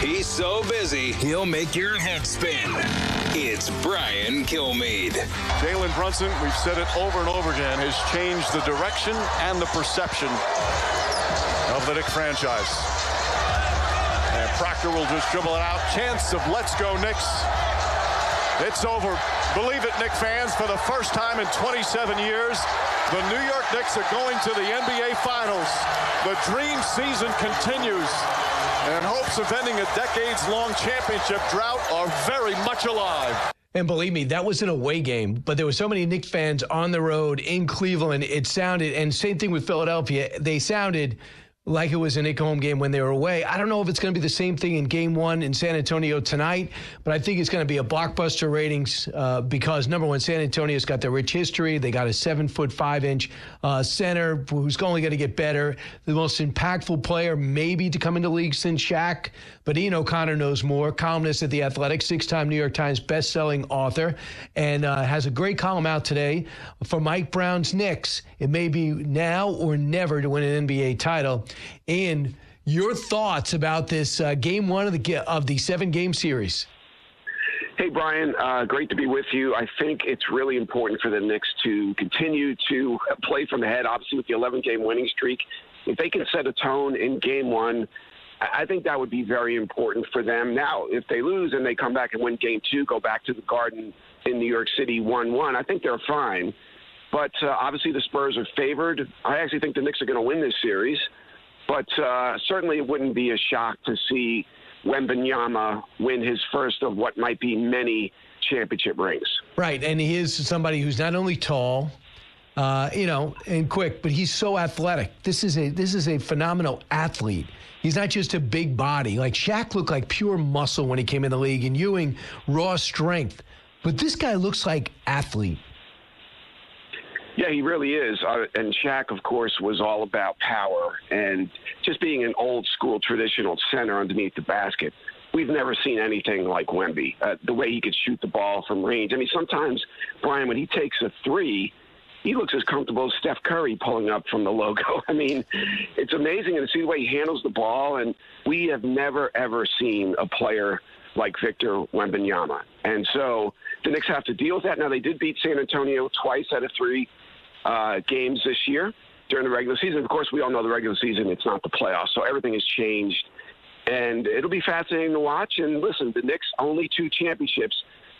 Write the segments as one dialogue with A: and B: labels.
A: He's so busy, he'll make your head spin. It's Brian Kilmeade.
B: Jalen Brunson, we've said it over and over again, has changed the direction and the perception of the Knick franchise. And Proctor will just dribble it out. Chance of let's go Knicks. It's over. Believe it, Knick fans, for the first time in 27 years, the New York Knicks are going to the NBA Finals. The dream season continues, and hopes of ending a decades-long championship drought are very much alive.
C: And believe me, that was an away game, but there were so many Knicks fans on the road in Cleveland. It sounded, and same thing with Philadelphia, they sounded like it was a Knicks home game when they were away. I don't know if it's going to be the same thing in Game 1 in San Antonio tonight, but I think it's going to be a blockbuster ratings because, number one, San Antonio's got their rich history. They got a 7'5" center who's only going to get better. The most impactful player maybe to come into the league since Shaq, but Ian O'Connor knows more. Columnist at The Athletic, 6-time New York Times best-selling author, and has a great column out today for Mike Brown's Knicks. It may be now or never to win an NBA title. Ian, your thoughts about this Game 1 of the 7-game series?
D: Hey, Brian, great to be with you. I think it's really important for the Knicks to continue to play from the head, obviously with the 11-game winning streak. If they can set a tone in Game 1, I think that would be very important for them. Now, if they lose and they come back and win Game 2, go back to the Garden in New York City 1-1, I think they're fine. But obviously the Spurs are favored. I actually think the Knicks are going to win this series. But certainly it wouldn't be a shock to see Wembanyama win his first of what might be many championship rings.
C: Right, and he is somebody who's not only tall, and quick, but he's so athletic. This is a phenomenal athlete. He's not just a big body. Like Shaq looked like pure muscle when he came in the league, and Ewing, raw strength. But this guy looks like athlete.
D: Yeah, he really is. And Shaq, of course, was all about power and just being an old-school traditional center underneath the basket. We've never seen anything like Wemby, the way he could shoot the ball from range. I mean, sometimes, Brian, when he takes a three, he looks as comfortable as Steph Curry pulling up from the logo. I mean, it's amazing to see the way he handles the ball, and we have never, ever seen a player like Victor Wembanyama. And so the Knicks have to deal with that. Now, they did beat San Antonio twice out of 3 games this year during the regular season. Of course, we all know the regular season, it's not the playoffs, so everything has changed. And it'll be fascinating to watch. And listen, the Knicks' only 2 championships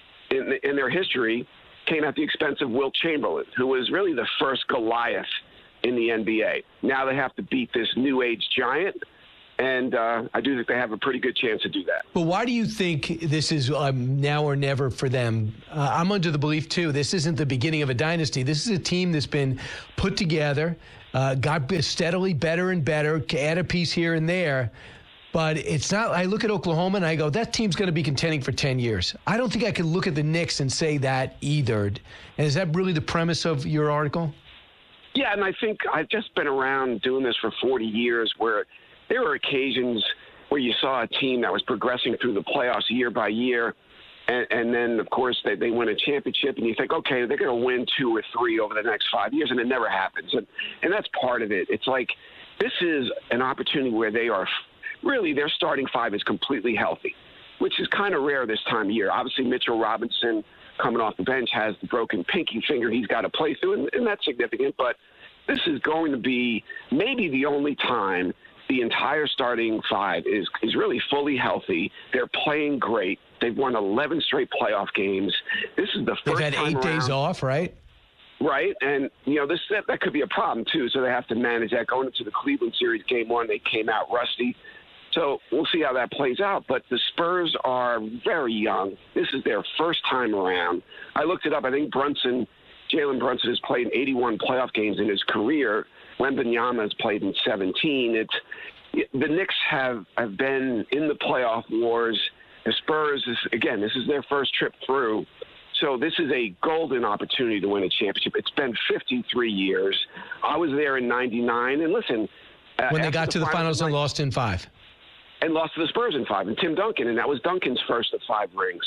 D: in their history came at the expense of Wilt Chamberlain, who was really the first Goliath in the NBA. Now they have to beat this new age giant. And I do think they have a pretty good chance to do that.
C: But why do you think this is now or never for them? I'm under the belief, too, this isn't the beginning of a dynasty. This is a team that's been put together, got steadily better and better, add a piece here and there. But it's not – I look at Oklahoma and I go, that team's going to be contending for 10 years. I don't think I can look at the Knicks and say that either. And is that really the premise of your article?
D: Yeah, and I think I've just been around doing this for 40 years where – there were occasions where you saw a team that was progressing through the playoffs year by year, and then, of course, they win a championship, and you think, okay, they're going to win 2 or 3 over the next 5 years, and it never happens. And that's part of it. It's like this is an opportunity where they are really their starting 5 is completely healthy, which is kind of rare this time of year. Obviously, Mitchell Robinson coming off the bench has the broken pinky finger he's got to play through, and that's significant. But this is going to be maybe the only time the entire starting 5 is really fully healthy. They're playing great. They've won 11 straight playoff games. This is the first time
C: They've had 8 days off, right?
D: Right, and that could be a problem too. So they have to manage that. Going into the Cleveland series, Game 1, they came out rusty. So we'll see how that plays out. But the Spurs are very young. This is their first time around. I looked it up. I think Jalen Brunson has played in 81 playoff games in his career. Wembanyama has played in 17. The Knicks have been in the playoff wars. The Spurs, this is their first trip through. So this is a golden opportunity to win a championship. It's been 53 years. I was there in 99. And listen.
C: When they got to the finals and lost in 5.
D: And lost to the Spurs in 5. And Tim Duncan, and that was Duncan's first of 5 rings.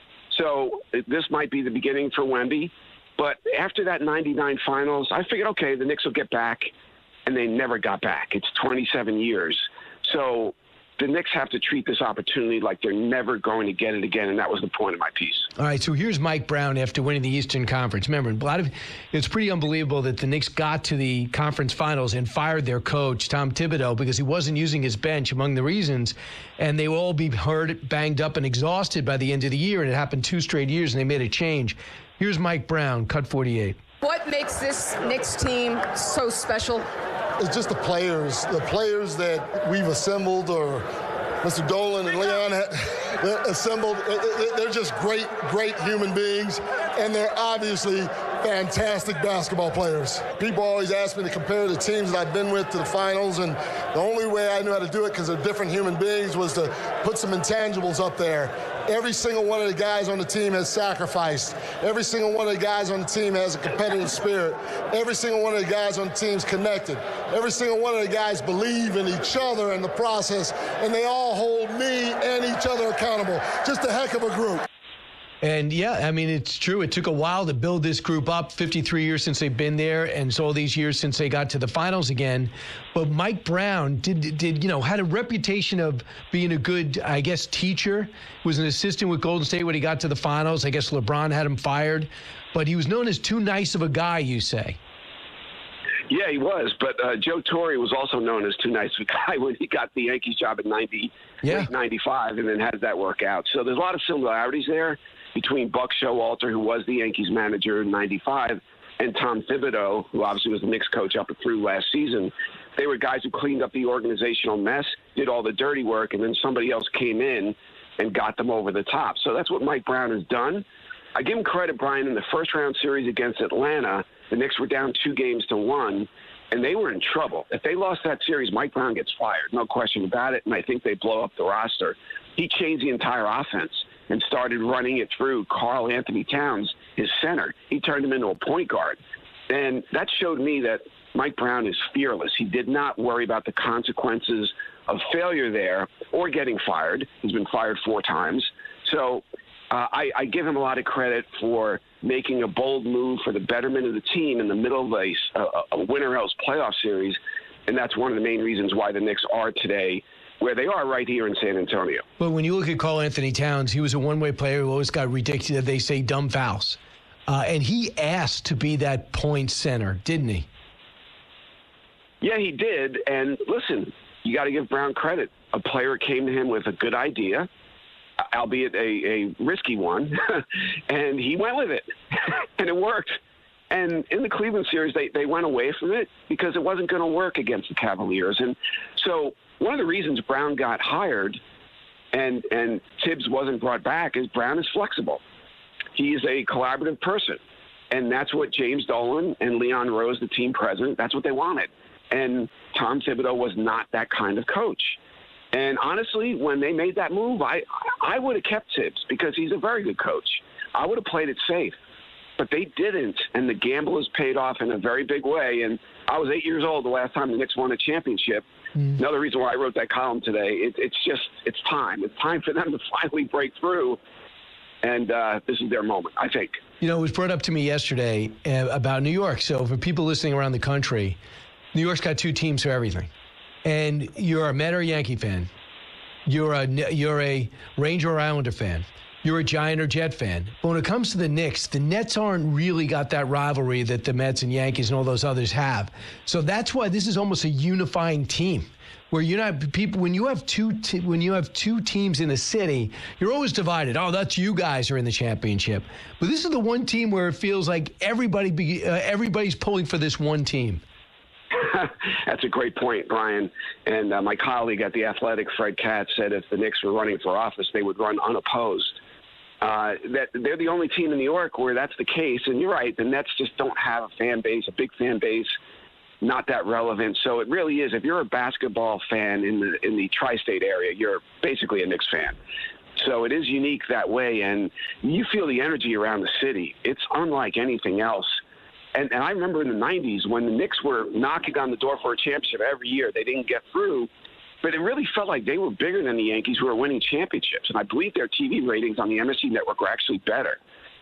D: So this might be the beginning for Wemby. But after that 99 finals, I figured, okay, the Knicks will get back, and they never got back. It's 27 years. So the Knicks have to treat this opportunity like they're never going to get it again, and that was the point of my piece.
C: All right, so here's Mike Brown after winning the Eastern Conference. Remember, it's pretty unbelievable that the Knicks got to the conference finals and fired their coach, Tom Thibodeau, because he wasn't using his bench among the reasons, and they will all be hurt, banged up, and exhausted by the end of the year, and it happened 2 straight years, and they made a change. Here's Mike Brown, cut 48.
E: What makes this Knicks team so special?
F: It's just the players that we've assembled, or Mr. Dolan and Leon assembled. They're just great human beings, and they're obviously fantastic basketball players. People always ask me to compare the teams that I've been with to the finals, and the only way I knew how to do it, because they're different human beings, was to put some intangibles up there. Every single one of the guys on the team has sacrificed. Every single one of the guys on the team has a competitive spirit. Every single one of the guys on the team's connected. Every single one of the guys believe in each other and the process, and they all hold me and each other accountable. Just a heck of a group.
C: And, yeah, I mean, it's true. It took a while to build this group up, 53 years since they've been there, and so all these years since they got to the finals again. But Mike Brown had a reputation of being a good, I guess, teacher. Was an assistant with Golden State when he got to the finals. I guess LeBron had him fired. But he was known as too nice of a guy, you say.
D: Yeah, he was. But Joe Torre was also known as too nice of a guy when he got the Yankees job in late 95, and then had that work out. So there's a lot of similarities there between Buck Showalter, who was the Yankees manager in 95, and Tom Thibodeau, who obviously was the Knicks coach up and through last season. They were guys who cleaned up the organizational mess, did all the dirty work, and then somebody else came in and got them over the top. So that's what Mike Brown has done. I give him credit, Brian. In the first-round series against Atlanta, the Knicks were down 2-1, and they were in trouble. If they lost that series, Mike Brown gets fired, no question about it, and I think they blow up the roster. He changed the entire offense and started running it through Karl Anthony Towns, his center. He turned him into a point guard. And that showed me that Mike Brown is fearless. He did not worry about the consequences of failure there or getting fired. He's been fired 4 times. So I give him a lot of credit for making a bold move for the betterment of the team in the middle of a winner-else playoff series. And that's one of the main reasons why the Knicks are today where they are right here in San Antonio.
C: But when you look at Karl Anthony Towns, he was a one-way player who always got ridiculous, they say, dumb fouls. And he asked to be that point center, didn't he?
D: Yeah, he did. And listen, you got to give Brown credit. A player came to him with a good idea, albeit a risky one, and he went with it, and it worked. And in the Cleveland series, they went away from it because it wasn't going to work against the Cavaliers. And so one of the reasons Brown got hired and Tibbs wasn't brought back is Brown is flexible. He is a collaborative person. And that's what James Dolan and Leon Rose, the team president, that's what they wanted. And Tom Thibodeau was not that kind of coach. And honestly, when they made that move, I would have kept Tibbs because he's a very good coach. I would have played it safe. But they didn't, and the gamble has paid off in a very big way. And I was 8 years old the last time the Knicks won a championship. Another reason why I wrote that column today, it's time. It's time for them to finally break through, and this is their moment, I think.
C: You know, it was brought up to me yesterday about New York. So for people listening around the country, New York's got 2 teams for everything. And you're a Met or a Yankee fan. You're a Ranger or Islander fan. You're a Giant or Jet fan. But when it comes to the Knicks, the Nets aren't really got that rivalry that the Mets and Yankees and all those others have. So that's why this is almost a unifying team, where you're not people. When you have two teams in a city, you're always divided. Oh, that's you guys are in the championship. But this is the one team where it feels like everybody's pulling for this one team.
D: That's a great point, Brian. And my colleague at The Athletic, Fred Katz, said if the Knicks were running for office, they would run unopposed. That they're the only team in New York where that's the case. And you're right, the Nets just don't have a fan base, a big fan base, not that relevant. So it really is, if you're a basketball fan in the tri-state area, you're basically a Knicks fan. So it is unique that way, and you feel the energy around the city. It's unlike anything else. And I remember in the 90s when the Knicks were knocking on the door for a championship every year. They didn't get through, but it really felt like they were bigger than the Yankees who were winning championships. And I believe their TV ratings on the MSG network were actually better.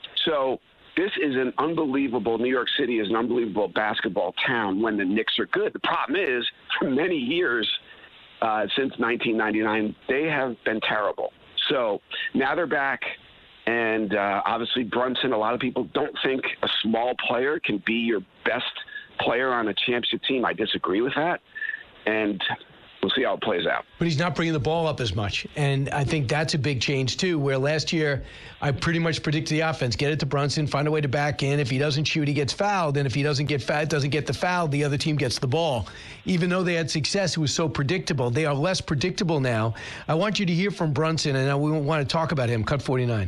D: So this is an unbelievable – New York City is an unbelievable basketball town when the Knicks are good. The problem is, for many years, since 1999. They have been terrible. So now they're back. And obviously Brunson, a lot of people don't think a small player can be your best player on a championship team. I disagree with that. And we'll see how it plays out.
C: But he's not bringing the ball up as much. And I think that's a big change, too, where last year I pretty much predicted the offense. Get it to Brunson, find a way to back in. If he doesn't shoot, he gets fouled. And if he doesn't get the foul, the other team gets the ball. Even though they had success, it was so predictable. They are less predictable now. I want you to hear from Brunson, and we want to talk about him. Cut 49.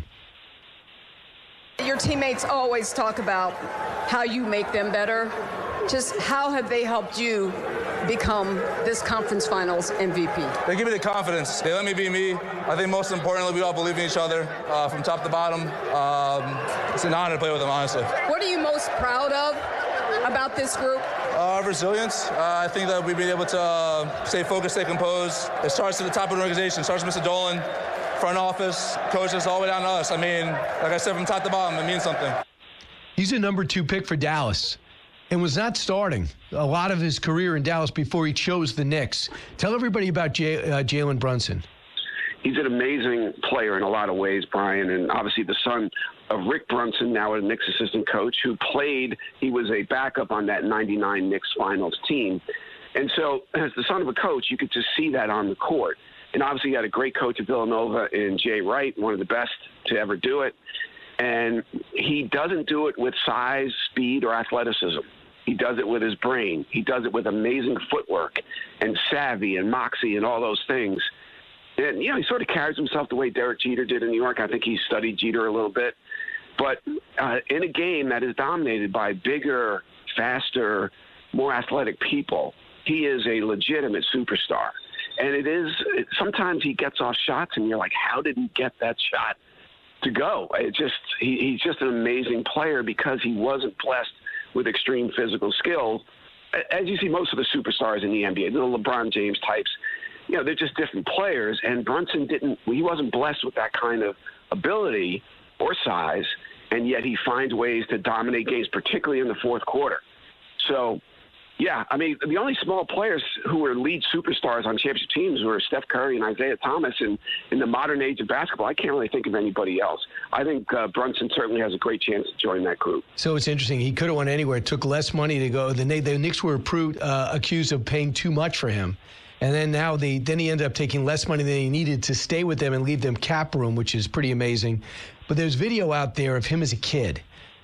E: Your teammates always talk about how you make them better. Just how have they helped you become this conference finals MVP?
G: They give me the confidence. They let me be me. I think most importantly, we all believe in each other from top to bottom. It's an honor to play with them, honestly.
E: What are you most proud of about this group?
G: Resilience. I think that we've been able to stay focused, stay composed. It starts at the top of the organization. It starts with Mr. Dolan, front office, coaches, all the way down to us. I mean, like I said, from top to bottom, it means something.
C: He's a number 2 pick for Dallas and was not starting a lot of his career in Dallas before he chose the Knicks. Tell everybody about Jalen Brunson.
D: He's an amazing player in a lot of ways, Brian, and obviously the son of Rick Brunson, now a Knicks assistant coach, who he was a backup on that 99 Knicks finals team. And so as the son of a coach, you could just see that on the court. And obviously he had a great coach at Villanova in Jay Wright, one of the best to ever do it. And he doesn't do it with size, speed, or athleticism. He does it with his brain. He does it with amazing footwork and savvy and moxie and all those things. And, he sort of carries himself the way Derek Jeter did in New York. I think he studied Jeter a little bit. But in a game that is dominated by bigger, faster, more athletic people, he is a legitimate superstar. And sometimes he gets off shots and you're like, how did he get that shot to go? He's just an amazing player because he wasn't blessed with extreme physical skills. As you see most of the superstars in the NBA, the LeBron James types, they're just different players. And Brunson he wasn't blessed with that kind of ability or size, and yet he finds ways to dominate games, particularly in the fourth quarter. So, yeah, I mean, the only small players who were lead superstars on championship teams were Steph Curry and Isaiah Thomas. And in the modern age of basketball, I can't really think of anybody else. I think Brunson certainly has a great chance to join that group.
C: So it's interesting. He could have went anywhere. It took less money to go. The Knicks were accused of paying too much for him. And then then he ended up taking less money than he needed to stay with them and leave them cap room, which is pretty amazing. But there's video out there of him as a kid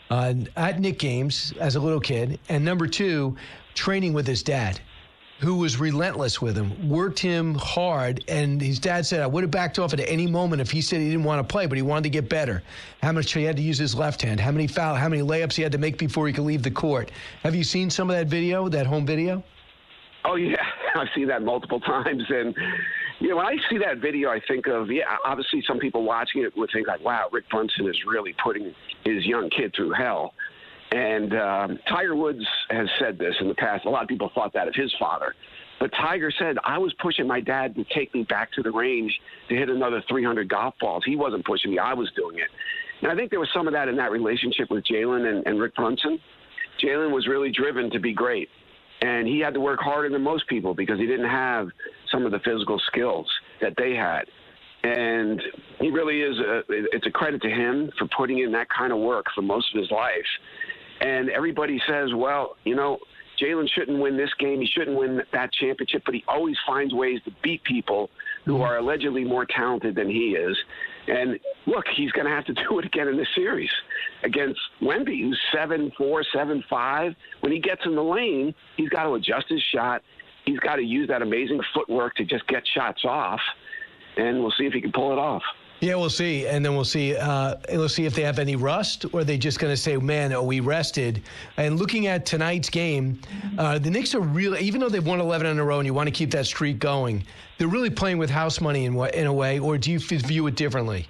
C: at Knick games as a little kid. And number 2, training with his dad, who was relentless with him, worked him hard. And his dad said, I would have backed off at any moment if he said he didn't want to play, but he wanted to get better. How much he had to use his left hand, how many layups he had to make before he could leave the court. Have you seen some of that video, that home video?
D: Oh, yeah. I've seen that multiple times. And, when I see that video, I think of, obviously some people watching it would think like, wow, Rick Brunson is really putting his young kid through hell. And Tiger Woods has said this in the past. A lot of people thought that of his father. But Tiger said, I was pushing my dad to take me back to the range to hit another 300 golf balls. He wasn't pushing me. I was doing it. And I think there was some of that in that relationship with Jalen and Rick Brunson. Jalen was really driven to be great. And he had to work harder than most people because he didn't have some of the physical skills that they had. And he really is it's a credit to him for putting in that kind of work for most of his life. And everybody says, well, Jalen shouldn't win this game. He shouldn't win that championship, but he always finds ways to beat people who are allegedly more talented than he is. And look, he's going to have to do it again in this series against Wemby, who's 7'4", 7'5". When he gets in the lane, he's got to adjust his shot. He's got to use that amazing footwork to just get shots off. And we'll see if he can pull it off.
C: Yeah, we'll see. And then we'll see if they have any rust, or are they just going to say, man, are we rested? And looking at tonight's game, the Knicks are really, even though they've won 11 in a row and you want to keep that streak going, they're really playing with house money in a way, or do you view it differently?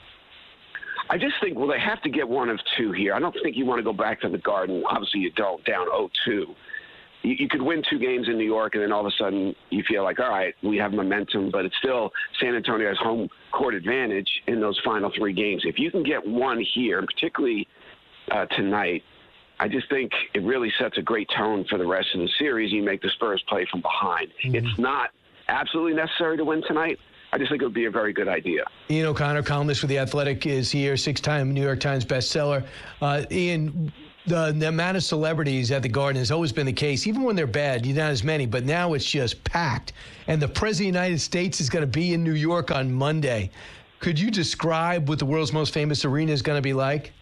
D: I just think, they have to get one of two here. I don't think you want to go back to the Garden. Obviously, you don't, down 0-2. You could win 2 games in New York, and then all of a sudden you feel like, all right, we have momentum, but it's still San Antonio has home court advantage in those final 3 games. If you can get one here, and particularly tonight, I just think it really sets a great tone for the rest of the series. You make the Spurs play from behind. Mm-hmm. It's not absolutely necessary to win tonight, I just think it would be a very good idea.
C: Ian O'Connor, columnist for The Athletic, is here, 6-time New York Times bestseller. Ian, the amount of celebrities at the Garden has always been the case. Even when they're bad, you're not as many, but now it's just packed. And the President of the United States is going to be in New York on Monday. Could you describe what the world's most famous arena is going to be like?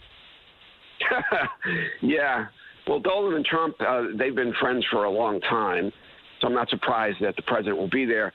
D: Yeah. Well, Dolan and Trump, they've been friends for a long time, so I'm not surprised that the president will be there.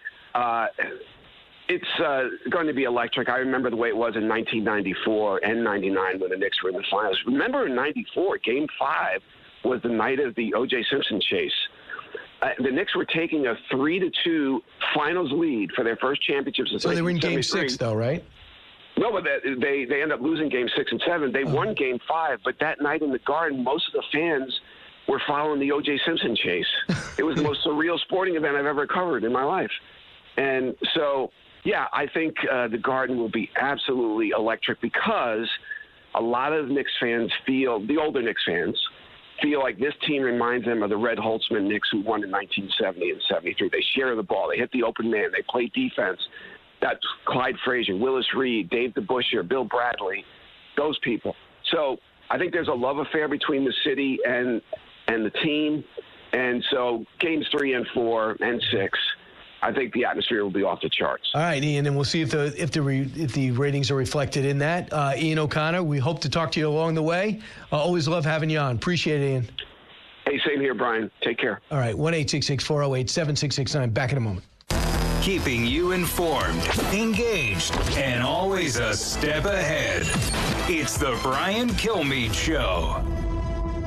D: It's going to be electric. I remember the way it was in 1994 and 99 when the Knicks were in the finals. Remember in 94, Game 5 was the night of the O.J. Simpson chase. The Knicks were taking a 3-2 finals lead for their first championship since 1973.
C: So they were in Game 6, though, right?
D: No, but they ended up losing Game 6 and 7. They won Game 5, but that night in the Garden, most of the fans were following the O.J. Simpson chase. It was the most surreal sporting event I've ever covered in my life. And so, yeah, I think the Garden will be absolutely electric because a lot of Knicks fans the older Knicks fans, feel like this team reminds them of the Red Holtzman Knicks who won in 1970 and 73. They share the ball. They hit the open man. They play defense. That's Clyde Frazier, Willis Reed, Dave DeBusschere, Bill Bradley, those people. So I think there's a love affair between the city and the team. And so games 3 and 4 and 6, I think the atmosphere will be off the charts.
C: All right, Ian, and we'll see if the ratings are reflected in that. Ian O'Connor, we hope to talk to you along the way. Always love having you on. Appreciate it, Ian.
D: Hey, same here, Brian. Take care.
C: All right, 1-866-408-7669. Back in a moment.
A: Keeping you informed, engaged, and always a step ahead. It's the Brian Kilmeade Show.